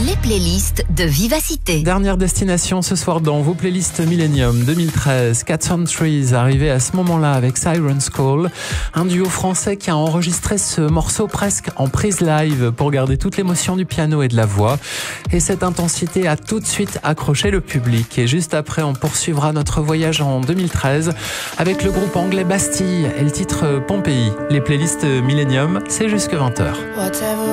les playlists de Vivacité. Dernière destination ce soir dans vos playlists Millennium 2013. Cat Centuries arrivé à ce moment-là avec Siren's Call, un duo français qui a enregistré ce morceau presque en prise live pour garder toute l'émotion du piano et de la voix. Et cette intensité a tout de suite accroché le public. Et juste après, on poursuivra notre voyage en 2013 avec le groupe anglais Bastille et le titre Pompéi. Les playlists Millennium, c'est jusque 20h.